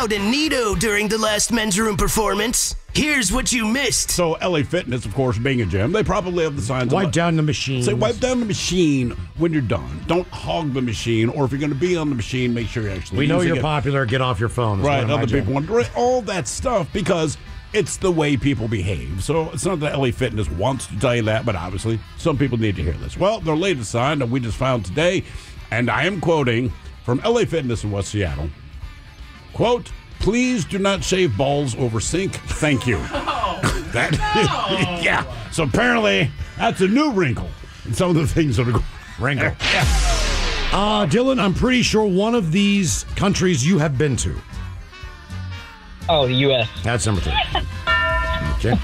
loud and neato during the last men's room performance. Here's what you missed. So LA Fitness, of course, being a gym, they probably have the signs. Wipe down the machine. Say wipe down the machine when you're done. Don't hog the machine, or if you're going to be on the machine, make sure you actually. We know using you're it. popular. Get off your phone. Right, other people want all that stuff because it's the way people behave. So it's not that LA Fitness wants to tell you that, but obviously some people need to hear this. Well, their latest sign that we just found today, and I am quoting from LA Fitness in West Seattle. Quote, please do not shave balls over sink. Thank you. Yeah. So apparently that's a new wrinkle in some of the things that are going. Wrinkle. Dylan, I'm pretty sure one of these countries you have been to. Oh, the U.S. That's number 3. Okay.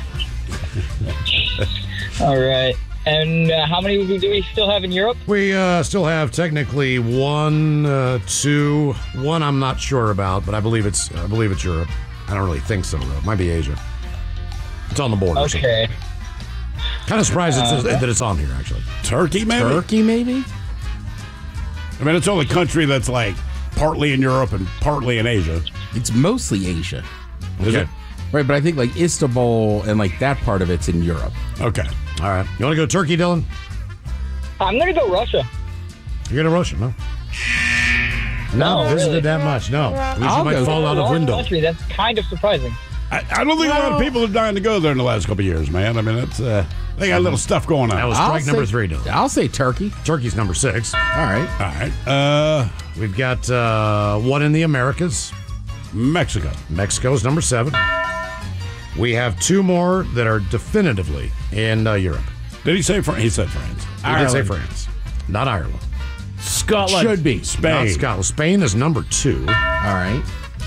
All right. And how many do we still have in Europe? We still have technically 1, 2, 1 I'm not sure about, but I believe it's Europe. I don't really think so, though. It might be Asia. It's on the border. Okay. Kind of surprised that it's on here, actually. Turkey, maybe? Turkey, maybe? I mean, it's the only country that's like partly in Europe and partly in Asia. It's mostly Asia. Is it? Right, but I think like Istanbul and like that part of it's in Europe. Okay. All right. You want to go Turkey, Dylan? I'm going to go Russia. You're going to Russia, no? Not visited really. that much, no. At least you I'll might go fall out of window. Country. That's kind of surprising. I don't think a lot of people are dying to go there in the last couple of years, man. I mean, it's they got a little stuff going on. That was I'll strike number say- 3, Dylan. I'll say Turkey. Turkey's number 6. All right. All right. We've got one in the Americas. Mexico. Mexico's number 7. We have 2 more that are definitively in Europe. Did he say France? He said France. He did say France. Not Ireland. Scotland. Should be. Not Spain. Scotland. Spain is number 2. All right.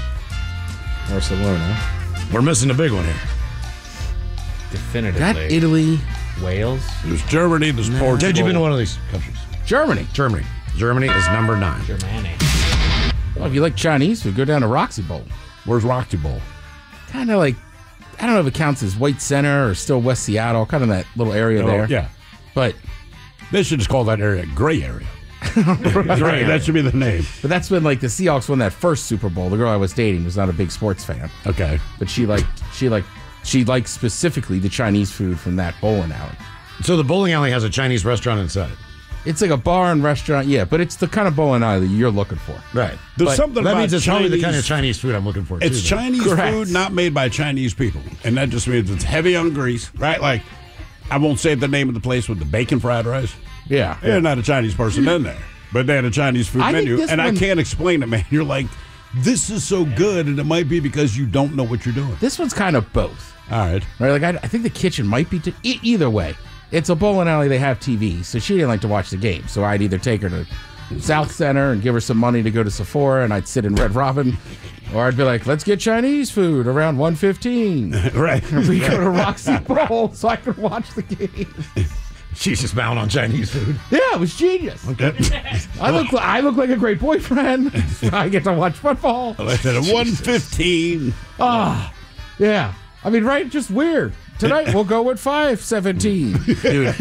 Barcelona. We're missing a big one here. Definitively. Got Italy. Wales. There's Germany. There's Portugal. Ted, you been to one of these countries? Germany. Germany. Germany is number 9. Germany. Well, if you like Chinese food, go down to Roxy Bowl. Where's Roxy Bowl? Kind of like, I don't know if it counts as White Center or still West Seattle, kind of that little area there. Yeah. But They should just call that area Gray Area. Right. That should be the name. that's when like the Seahawks won that first Super Bowl. The girl I was dating was not a big sports fan, Okay. but she liked specifically the Chinese food from that bowling alley. So the bowling alley has a Chinese restaurant inside. It's like a bar and restaurant, yeah, but it's the kind of bowling alley that you're looking for. Right. There's But something That about means it's probably the kind of Chinese- Chinese food I'm looking for, It's too. though. Chinese Correct. food not made by Chinese people. And that just means it's heavy on grease, right? Like, I won't say the name of the place with the bacon fried rice. Yeah. There's not a Chinese person in there, but they had a Chinese food I think menu. this And I one- can't explain it, man. You're like, this is so good, and it might be because you don't know what you're doing. This one's kind of both. All right. Right? Like I think the kitchen might be either way. It's a bowling alley. They have TV, so she didn't like to watch the game. So I'd either take her to South Center and give her some money to go to Sephora, and I'd sit in Red Robin, or I'd be like, "Let's get Chinese food around 1:15." Right. We go to Roxy Bowl so I could watch the game. She's just bound on Chinese food. Yeah, it was genius. I look like a great boyfriend. I get to watch football. I said at 1:15. Yeah, I mean, right? Just weird. Tonight we'll go with 5:17. Dude.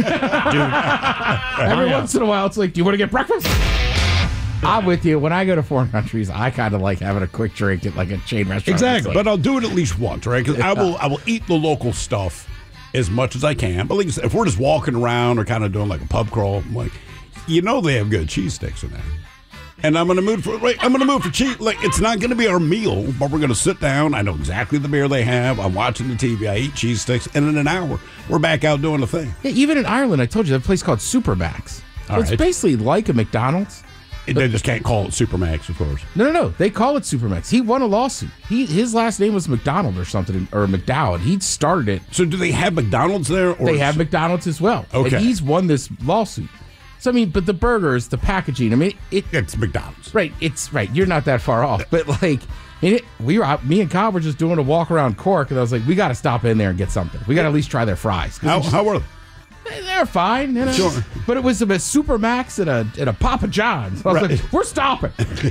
Every once in a while, it's like, do you want to get breakfast? I'm with you. When I go to foreign countries, I kind of like having a quick drink at like a chain restaurant. Exactly. It's But I'll do it at least once, right? Because I will eat the local stuff as much as I can. But like I said, if we're just walking around or kind of doing like a pub crawl, I'm like, they have good cheese sticks in there. And I'm in the mood for cheese. Like, it's not going to be our meal, but we're going to sit down. I know exactly the beer they have. I'm watching the TV. I eat cheese sticks. And in an hour, we're back out doing the thing. Yeah, even in Ireland, I told you, they have a place called Supermax. All It's right. basically like a McDonald's. They just can't call it Supermax, of course. No. They call it Supermax. He won a lawsuit. His last name was McDonald or something, or McDowell. He started it. So do they have McDonald's there? Or They have McDonald's as well. Okay. And he's won this lawsuit. So, I mean, but the burgers, the packaging, I mean, It's McDonald's. Right, it's right. You're not that far off, but like, me and Kyle were just doing a walk around Cork, and I was like, we got to stop in there and get something. We got to at least try their fries. 'Cause How are they? they're fine, you know. Sure. But it was a Supermax and a Papa John's. I was Right. like, we're stopping.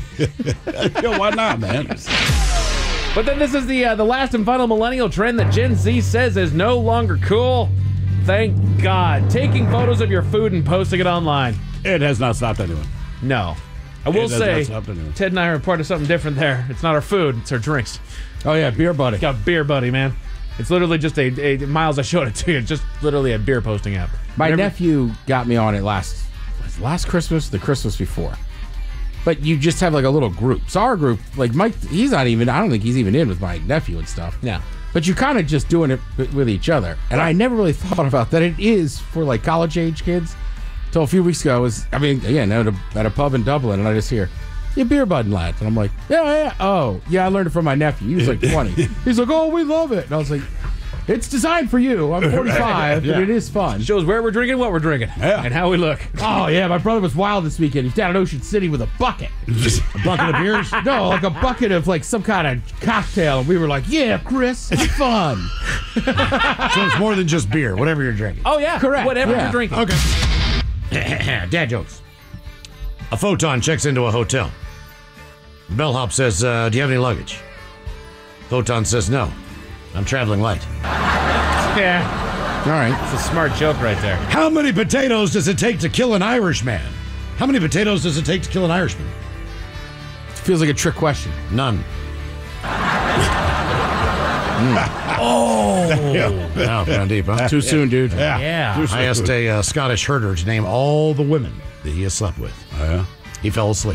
Yo, why not, man? But then this is the last and final millennial trend that Gen Z says is no longer cool. Thank God. Taking photos of your food and posting it online. It has not stopped anyone. No. I will say, that's something new. Ted and I are a part of something different there. It's not our food, it's our drinks. Oh, yeah, Beer Buddy. Got Beer Buddy, man. It's literally just a Miles, I showed it to you. It's just literally a beer posting app. My nephew got me on it last Christmas, the Christmas before. But you just have like a little group. So our group, like Mike, he's not even, I don't think he's even in with my nephew and stuff. Yeah. But you're kind of just doing it with each other. And I never really thought about that. It is for like college age kids. Till a few weeks ago, again, at a pub in Dublin, and I just hear, "Yeah, Beer Bud lads." And I'm like, yeah. Oh, yeah, I learned it from my nephew. He was like 20. He's like, "Oh, we love it." And I was like, it's designed for you. I'm 45, but it is fun. Shows where we're drinking, what we're drinking, and how we look. Oh, yeah, my brother was wild this weekend. He's down in Ocean City with a bucket. A bucket of beers? No, like a bucket of like some kind of cocktail. And we were like, yeah, Chris, it's fun. So it's more than just beer, whatever you're drinking. Oh, yeah. Correct. Whatever Yeah. you're drinking. Okay. Dad jokes. A photon checks into a hotel. The bellhop says, do you have any luggage? Photon says, no. I'm traveling light. Yeah. All right. It's a smart joke right there. How many potatoes does it take to kill an Irishman? How many potatoes does it take to kill an Irishman? Feels like a trick question. None. Wow, down deep, huh? Too soon, dude. Yeah. I asked a Scottish herder to name all the women that he has slept with. Oh, yeah? He fell asleep.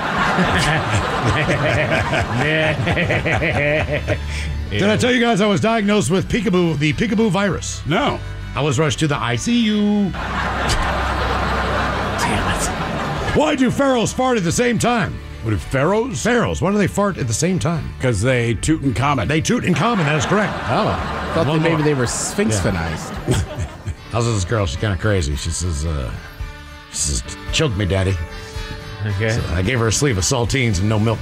Did I tell you guys I was diagnosed with the peekaboo virus? No. I was rushed to the ICU. Damn it. Why do pharaohs fart at the same time? What are pharaohs? Pharaohs, why do they fart at the same time? Because they toot in common. They toot in common, that is correct. Oh, thought that One maybe more. they were sphinxfinized. How's this girl? She's kind of crazy. She says, choke me, daddy. Okay. So I gave her a sleeve of saltines and no milk.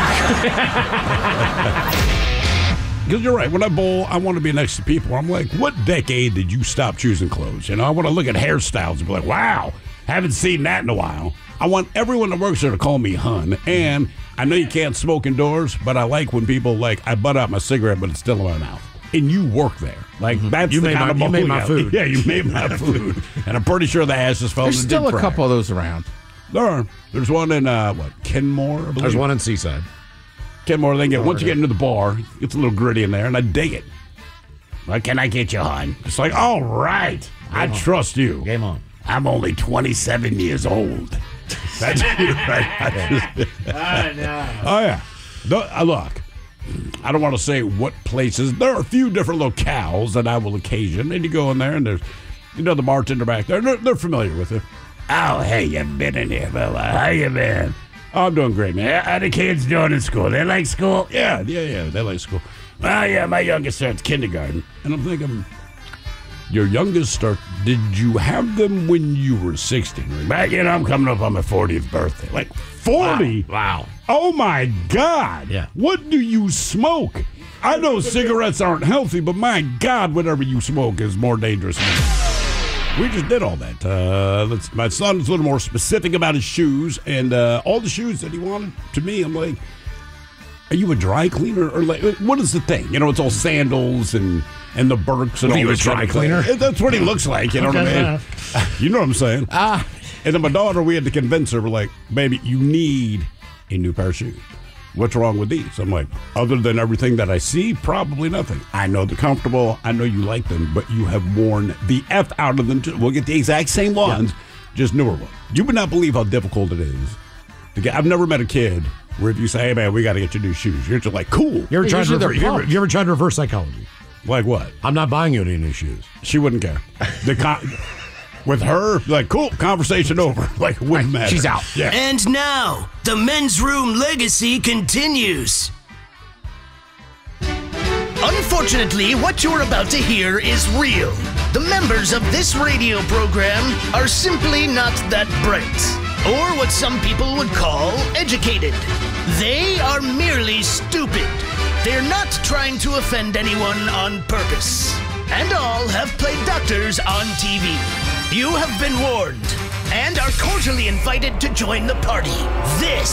Because you're right. When I bowl, I want to be next to people. I'm like, what decade did you stop choosing clothes? You know, I want to look at hairstyles and be like, wow, haven't seen that in a while. I want everyone that works there to call me hun. And I know you can't smoke indoors, but I like when people like, I butt out my cigarette, but it's still in my mouth. And you work there. Like, that's You the made kind my- of you made bowling my alley. food. Yeah, you made my food. And I'm pretty sure the ashes fell There's in the still deep a fryer. couple of those around. There are. There's one in, Kenmore, I believe. There's one in Seaside. Kenmore, once you get into the bar, it's a little gritty in there, and I dig it. Like, can I get you, hon? It's like, all right, I trust you. Game on. I'm only 27 years old. That's right. I know. Oh, yeah. Look, I don't want to say what places. There are a few different locales that I will occasion, and you go in there, and there's, the bartender back there. They're familiar with it. Oh, hey, you been in here, fella? How you been? Oh, I'm doing great, man. How the kids doing in school? They like school? Yeah, they like school. Well, yeah, my youngest starts kindergarten. And I'm thinking, your youngest did you have them when you were 16? Like, I'm coming up on my 40th birthday. Like, 40? Wow. Oh, my God. Yeah. What do you smoke? I know cigarettes aren't healthy, but my God, whatever you smoke is more dangerous than we just did all that. My son's a little more specific about his shoes, and all the shoes that he wanted to me, I'm like, are you a dry cleaner? Or like, what is the thing? It's all sandals and the Birks and What are all you, this a dry kind of cleaner? thing. That's what he looks like, you know what I mean? You know what I'm saying? And then my daughter, we had to convince her, we're like, baby, you need a new pair of shoes. What's wrong with these? I'm like, other than everything that I see, probably nothing. I know they're comfortable. I know you like them, but you have worn the F out of them too. We'll get the exact same ones, just newer ones. You would not believe how difficult it is to get. I've never met a kid where if you say, hey, man, we got to get you new shoes, you're just like, cool. You ever, tried to usually they're rever- you ever, pumped. you ever tried to reverse psychology? Like what? I'm not buying you any new shoes. She wouldn't care. With her, like, cool, conversation over. Like, it wouldn't matter. She's out. Yeah. And now, the men's room legacy continues. Unfortunately, what you're about to hear is real. The members of this radio program are simply not that bright, or what some people would call educated. They are merely stupid. They're not trying to offend anyone on purpose. And all have played doctors on TV. You have been warned and are cordially invited to join the party. This